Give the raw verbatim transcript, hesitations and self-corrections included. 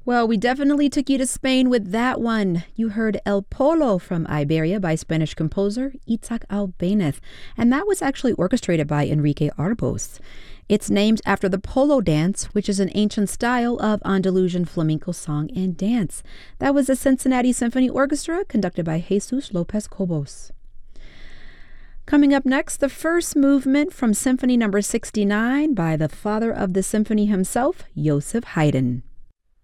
Well, we definitely took you to Spain with that one. You heard El Polo from Iberia by Spanish composer Itzhak Albéniz, and that was actually orchestrated by Enrique Arbós. It's named after the polo dance, which is an ancient style of Andalusian flamenco song and dance. That was the Cincinnati Symphony Orchestra, conducted by Jesus Lopez Cobos. Coming up next, the first movement from Symphony number sixty-nine by the father of the symphony himself, Joseph Haydn.